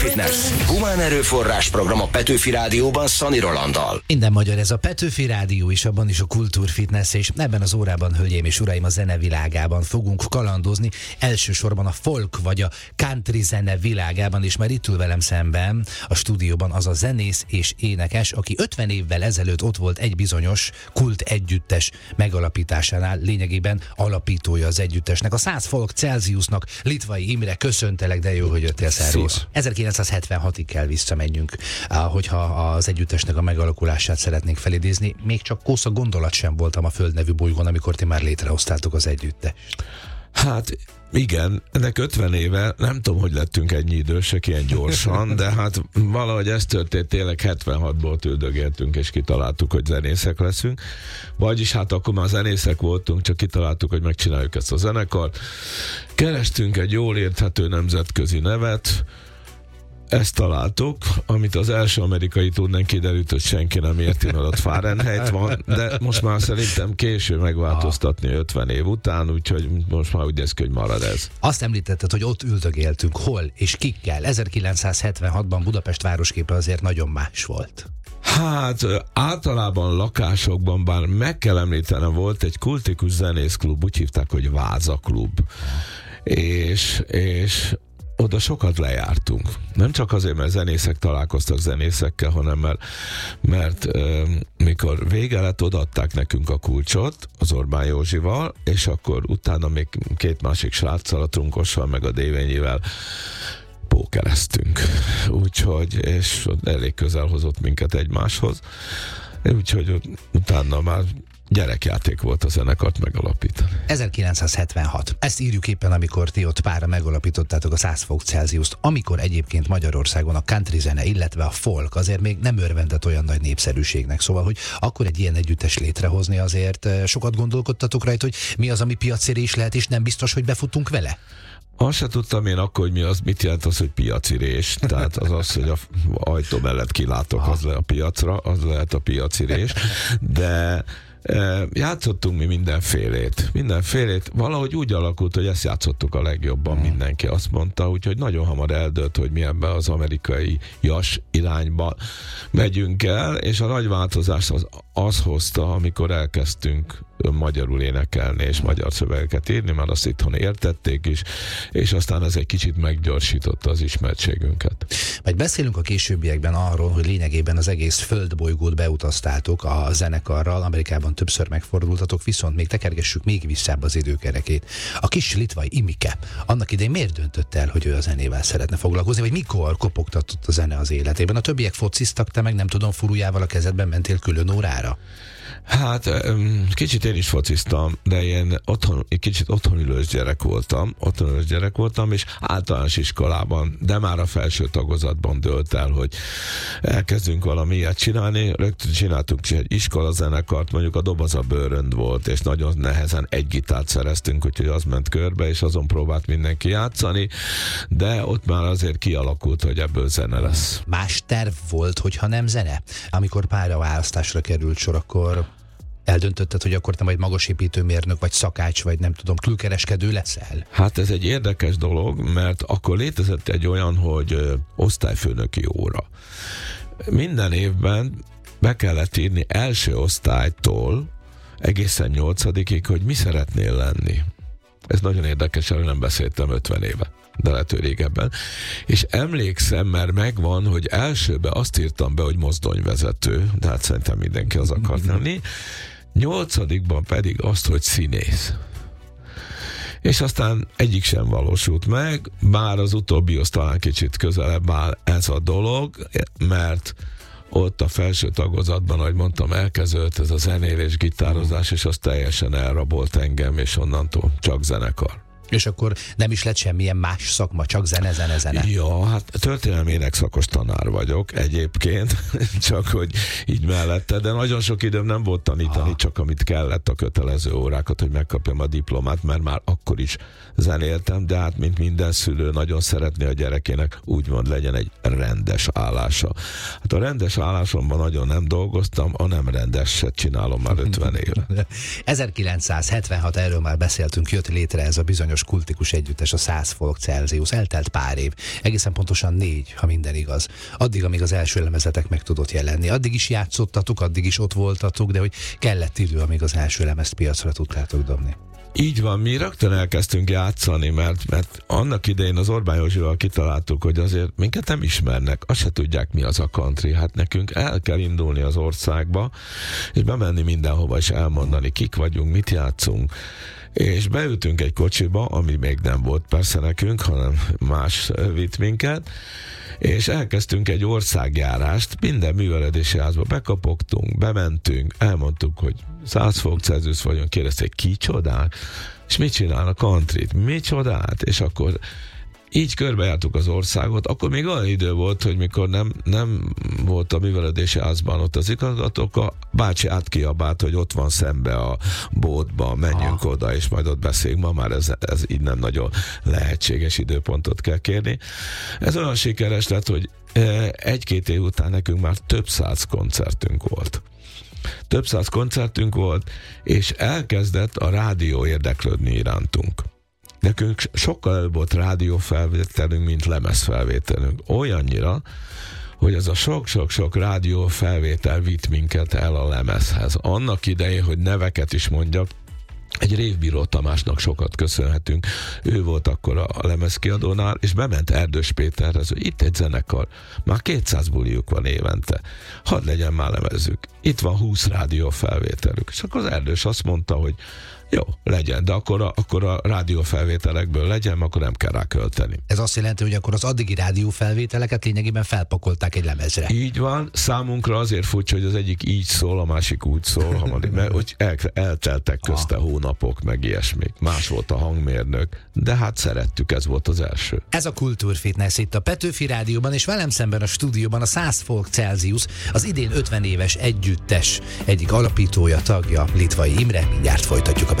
Fitness. Humán erőforrás program a Petőfi Rádióban Szani Rolanddal. Minden magyar, ez a Petőfi Rádió is, abban is a Kultúrfitness, és ebben az órában, hölgyeim és uraim, a zene világában fogunk kalandozni, elsősorban a folk vagy a country zene világában, és már itt ül velem szemben a stúdióban az a zenész és énekes, aki 50 évvel ezelőtt ott volt egy bizonyos kult együttes megalapításánál, lényegében alapítója az együttesnek, a 100 Folk Celsiusnak. Litvai Imre, köszöntelek, de jó, hogy jöttél, szervusz. 1976-ig kell visszamennünk, hogyha az együttesnek a megalakulását szeretnénk felidézni. Még csak kósza gondolat sem voltam a Föld nevű bolygón, amikor ti már létrehoztátok az együttest. Hát igen, ennek 50 éve, nem tudom, hogy lettünk ennyi idősek ilyen gyorsan, de hát valahogy ez történt, tényleg 76-ból tüldögéltünk, és kitaláltuk, hogy zenészek leszünk. Vagyis hát akkor már zenészek voltunk, csak kitaláltuk, hogy megcsináljuk ezt a zenekart. Kerestünk egy jól érthető nemzetközi nevet, ezt találtuk, amit az első amerikai turnén kiderült, hogy senki nem érti, mert ott Fahrenheit van, de most már szerintem késő megváltoztatni 50 év után, úgyhogy most már úgy néz ki, hogy marad ez. Azt említetted, hogy ott üldögéltünk, hol és kikkel. 1976-ban Budapest városképe azért nagyon más volt. Hát általában lakásokban, bár meg kell említenem, volt egy kultikus zenészklub, úgy hívták, hogy Váza klub. És oda sokat lejártunk. Nem csak azért, mert zenészek találkoztak zenészekkel, hanem mert mikor vége lett, odaadták nekünk a kulcsot az Orbán Józsival, és akkor utána még két másik sráccal, a Trunkossal meg a Dévényivel pókereztünk. Úgyhogy, és elég közel hozott minket egymáshoz. Úgyhogy utána már gyerekjáték volt a zenekart megalapítani. 1976. Ezt írjuk éppen, amikor ti ott párra megalapítottátok a 100 Folk Celsiust, amikor egyébként Magyarországon a country zene, illetve a folk azért még nem örvendett olyan nagy népszerűségnek. Szóval, hogy akkor egy ilyen együttes létrehozni, azért sokat gondolkodtatok rajta, hogy mi az, ami piacérés lehet, és nem biztos, hogy befutunk vele? Azt se tudtam én akkor, hogy mit jelent az, hogy piacirés. Tehát az, hogy a ajtó mellett kilátok, az le a piacra, az lehet a piacirés. De játszottunk mi mindenfélét. Valahogy úgy alakult, hogy ezt játszottuk a legjobban, mindenki azt mondta, úgyhogy nagyon hamar eldőlt, hogy mi ebben az amerikai jas irányba megyünk el, és a nagy változást az hozta, amikor elkezdtünk magyarul énekelni és magyar szövegeket írni, mert azt itthon értették is, és aztán ez egy kicsit meggyorsította az ismertségünket. Majd beszélünk a későbbiekben arról, hogy lényegében az egész földbolygót beutaztátok a zenekarral, Amerikában többször megfordultatok, viszont még tekergessük még visszább az időkerekét. A kis litvai Imike annak idején miért döntött el, hogy ő a zenével szeretne foglalkozni, vagy mikor kopogtatott a zene az életében? A többiek fociztak, te meg nem tudom, furujával a kezedben mentél külön órára? Hát kicsit én is fociztam, de én kicsit otthonülős gyerek voltam, és általános iskolában, de már a felső tagozatban dőlt el, hogy elkezdünk valami ilyet csinálni. Rögtön csináltunk egy iskolazenekart, mondjuk a Doboz a bőrönd volt, és nagyon nehezen egy gitárt szereztünk, úgyhogy az ment körbe, és azon próbált mindenki játszani, de ott már azért kialakult, hogy ebből zene lesz. Más terv volt, hogyha nem zene? Amikor pályaválasztásra került sor, akkor eldöntötted, hogy akkor te majd magasépítőmérnök, vagy szakács, vagy nem tudom, külkereskedő leszel? Hát ez egy érdekes dolog, mert akkor létezett egy olyan, hogy osztályfőnöki óra. Minden évben be kellett írni első osztálytól egészen 8-ig, hogy mi szeretnél lenni. Ez nagyon érdekes, erről nem beszéltem 50 éve, de lehet, hogy régebben. És emlékszem, mert megvan, hogy elsőben azt írtam be, hogy mozdonyvezető, de hát szerintem mindenki az akart lenni. 8-ban pedig azt, hogy színész. És aztán egyik sem valósult meg, bár az utóbbihoz talán kicsit közelebb áll ez a dolog, mert ott a felső tagozatban, ahogy mondtam, elkezdődött ez a zenélés, gitározás, és az teljesen elrabolt engem, és onnantól csak zenekar. És akkor nem is lett semmilyen más szakma, csak zene. Ja, hát történelmének szakos tanár vagyok egyébként, csak hogy így mellette, de nagyon sok időm nem volt tanítani, csak amit kellett, a kötelező órákat, hogy megkapjam a diplomát, mert már akkor is zenéltem, de hát mint minden szülő nagyon szeretné a gyerekének úgymond legyen egy rendes állása. Hát a rendes állásomban nagyon nem dolgoztam, a nem rendeset csinálom már 50 éve. 1976, erről már beszéltünk, jött létre ez a bizonyos Magyarországos kultikus együttes, a 100 Folk Celsius. Eltelt pár év, egészen pontosan 4, ha minden igaz. Addig, amíg az első lemezetek meg tudott jelenni. Addig is játszottatok, addig is ott voltatok, de hogy kellett idő, amíg az első lemezt piacra tudtátok dobni. Így van, mi rögtön elkezdtünk játszani, mert annak idején az Orbán Józsival kitaláltuk, hogy azért minket nem ismernek, azt se tudják, mi az a country. Hát nekünk el kell indulni az országba, és bemenni mindenhova, és elmondani, kik vagyunk, mit játszunk. És beültünk egy kocsiba, ami még nem volt persze nekünk, hanem más vitt minket, és elkezdtünk egy országjárást, minden művelődési házba bekapogtunk, bementünk, elmondtuk, hogy 100 Folk Celsius vagyunk, kérdezték, kicsodák? És mit csinál a countryt? Micsodát? És akkor így körbejártuk az országot, akkor még olyan idő volt, hogy mikor nem volt a művelődési házban ott az igazgatók, a bácsi átkiabált, hogy ott van szembe a bótba, menjünk oda, és majd ott beszéljünk. Ma már ez így nem nagyon lehetséges időpontot kell kérni. Ez olyan sikeres lett, hogy egy-két év után nekünk már több száz koncertünk volt. Több száz koncertünk volt, és elkezdett a rádió érdeklődni irántunk. Nekünk sokkal előbb volt rádiófelvételünk, mint lemezfelvételünk. Olyannyira, hogy ez a sok-sok-sok rádiófelvétel vitt minket el a lemezhez. Annak idején, hogy neveket is mondjak, egy Révbíró Tamásnak sokat köszönhetünk. Ő volt akkor a lemezkiadónál, és bement Erdős Péterhez, hogy itt egy zenekar, már 200 buliuk van évente. Hadd legyen már lemezük. Itt van 20 rádiófelvételük. És akkor az Erdős azt mondta, hogy jó, legyen, de akkor a rádiófelvételekből legyen, akkor nem kell rá költeni. Ez azt jelenti, hogy akkor az addigi rádiófelvételeket lényegében felpakolták egy lemezre. Így van, számunkra azért furcsa, hogy az egyik így szól, a másik úgy szól, mert hogy elteltek közte hónapok, meg ilyesmik. Más volt a hangmérnök, de hát szerettük, ez volt az első. Ez a Kultúrfitness itt a Petőfi Rádióban, és velem szemben a stúdióban a 100 Folk Celsius, az idén 50 éves együttes egyik alapítója, tagja, Litvai Imre. Mindjárt folytatjuk a